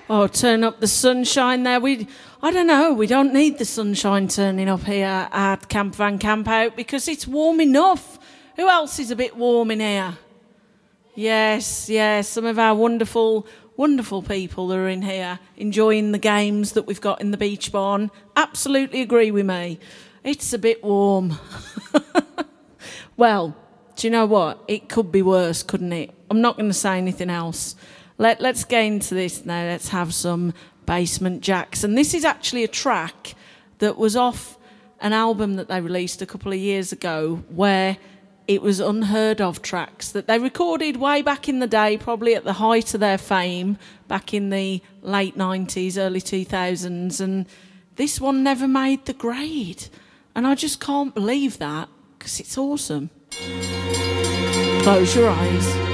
Oh, turn up the sunshine there. I don't know, we don't need the sunshine turning up here at Camp Van Camp Out because it's warm enough. Who else is a bit warm in here? Yes, some of our wonderful, wonderful people that are in here enjoying the games that we've got in the beach barn. Absolutely agree with me. It's a bit warm. Well, do you know what? It could be worse, couldn't it? I'm not going to say anything else. Let's get into this now. Let's have some Basement Jaxx. And this is actually a track that was off an album that they released a couple of years ago where it was unheard of tracks that they recorded way back in the day, probably at the height of their fame, back in the late 90s, early 2000s. And this one never made the grade. And I just can't believe that because it's awesome. Close your eyes.